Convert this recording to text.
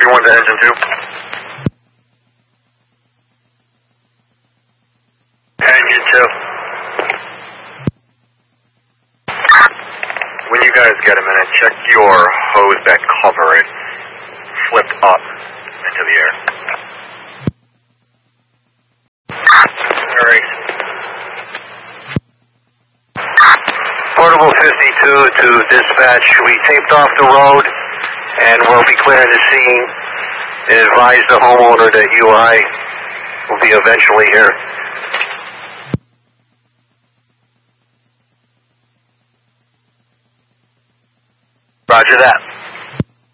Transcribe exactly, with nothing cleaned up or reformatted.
Energy one to engine two. Engine two. When you guys get a minute, check your hose that cover it. Flipped up into the air. Alright. Portable fifty-two to dispatch. We taped off the road and we'll be clearing the scene and advise the homeowner that U I will be eventually here. Roger that.